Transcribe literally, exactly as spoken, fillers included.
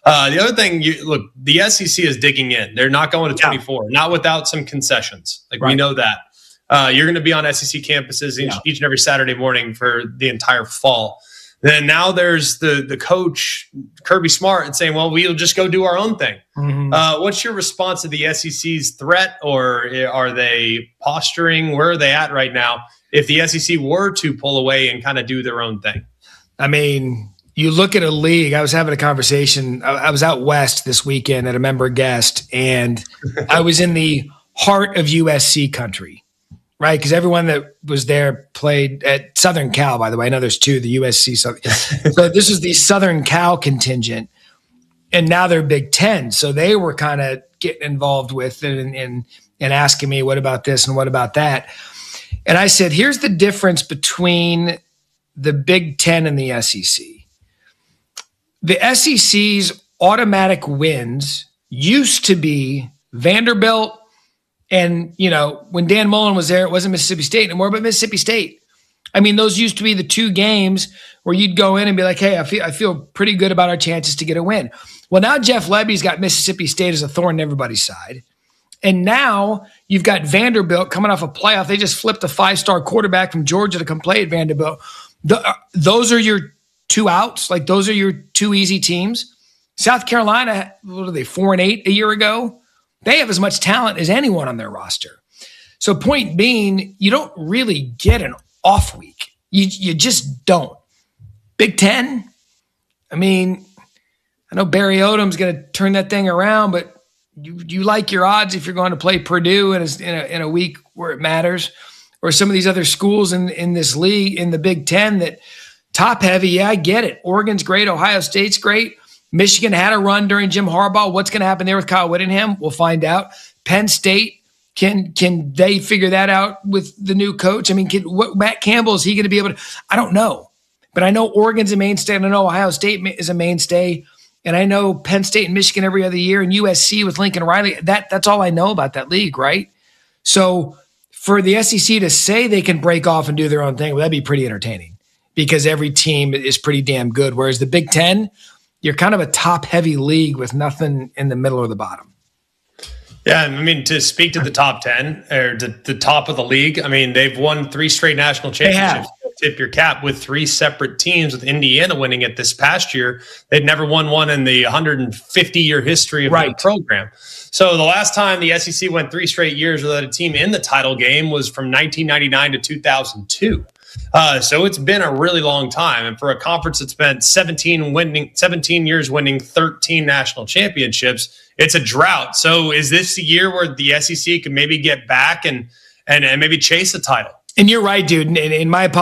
Uh, the other thing, you look, the S E C is digging in. They're not going to twenty-four, yeah. not without some concessions. Like right. we know that. Uh, you're going to be on S E C campuses each, yeah. each and every Saturday morning for the entire fall. Then now there's the the coach, Kirby Smart, and saying, well, we'll just go do our own thing. Mm-hmm. Uh, what's your response to the S E C's threat, or are they posturing? Where are they at right now if the S E C were to pull away and kind of do their own thing? I mean, you look at a league. I was having a conversation. I, I was out west this weekend at a member guest, and I was in the heart of U S C country. Right, because everyone that was there played at Southern Cal, by the way. I know there's two, the U S C. So, so this is the Southern Cal contingent, and now they're Big Ten. So they were kind of getting involved with it and, and, and asking me, what about this and what about that? And I said, here's the difference between the Big Ten and the S E C. The S E C's automatic wins used to be Vanderbilt. And, you know, when Dan Mullen was there, it wasn't Mississippi State anymore, but Mississippi State. I mean, those used to be the two games where you'd go in and be like, hey, I feel I feel pretty good about our chances to get a win. Well, now Jeff Lebby's got Mississippi State as a thorn in everybody's side. And now you've got Vanderbilt coming off a playoff. They just flipped a five-star quarterback from Georgia to come play at Vanderbilt. The, uh, those are your two outs. Like, those are your two easy teams. South Carolina, what are they, four and eight a year ago? They have as much talent as anyone on their roster. So point being, you don't really get an off week. You you just don't. Big Ten, I mean, I know Barry Odom's going to turn that thing around, but you you like your odds if you're going to play Purdue in a, in a, in a week where it matters, or some of these other schools in, in this league, in the Big Ten that top heavy. Yeah, I get it. Oregon's great. Ohio State's great. Michigan had a run during Jim Harbaugh. What's going to happen there with Kyle Whittingham? We'll find out. Penn State, can can they figure that out with the new coach? I mean, can, what, Matt Campbell, is he going to be able to? I don't know. But I know Oregon's a mainstay, and I know Ohio State is a mainstay, and I know Penn State and Michigan every other year, and U S C with Lincoln Riley. That That's all I know about that league, right? So for the S E C to say they can break off and do their own thing, well, that'd be pretty entertaining because every team is pretty damn good, whereas the Big Ten – you're kind of a top-heavy league with nothing in the middle or the bottom. Yeah, I mean, to speak to the top ten or the, the top of the league, I mean, they've won three straight national championships. Tip your cap with three separate teams, with Indiana winning it this past year. They'd never won one in the one hundred fifty-year history of right. the program. So the last time the S E C went three straight years without a team in the title game was from nineteen ninety-nine to two thousand two. Uh, so it's been a really long time. And for a conference that's spent seventeen winning, seventeen years winning thirteen national championships, it's a drought. So is this the year where the S E C can maybe get back and and, and maybe chase a title? And you're right, dude. In, in my